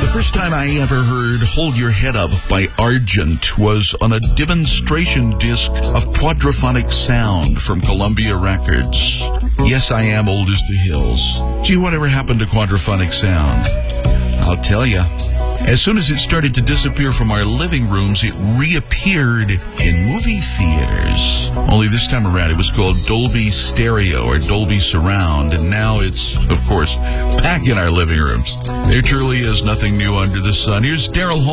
first time I ever heard Hold Your Head Up by Argent was on a demonstration disc of quadraphonic sound from Columbia Records. Yes, I am old as the hills. Gee, whatever happened to quadraphonic sound? I'll tell you. As soon as it started to disappear from our living rooms, it reappeared in movie theaters. Only this time around, it was called Dolby Stereo or Dolby Surround, and now it's, of course, back in our living rooms. There truly is nothing new under the sun. Here's Daryl